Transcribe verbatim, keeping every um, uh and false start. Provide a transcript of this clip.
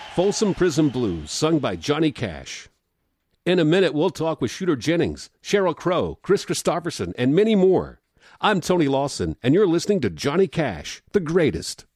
Folsom Prison Blues, sung by Johnny Cash. In a minute, we'll talk with Shooter Jennings, Sheryl Crow, Chris Christopherson, and many more. I'm Tony Lawson, and you're listening to Johnny Cash, the greatest.